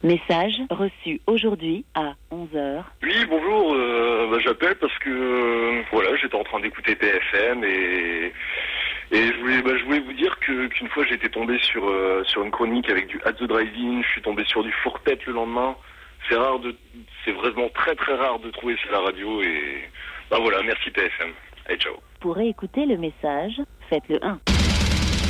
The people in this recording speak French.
Message reçu aujourd'hui à 11 heures. Oui, bonjour, j'appelle parce que j'étais en train d'écouter TFM et je voulais vous dire qu'une fois j'étais tombé sur une chronique avec du At the Drive-In, je suis tombé sur du Four-Tête le lendemain. C'est vraiment très très rare de trouver ça à la radio et merci TFM. Allez, ciao. Pour écouter le message, faites le 1.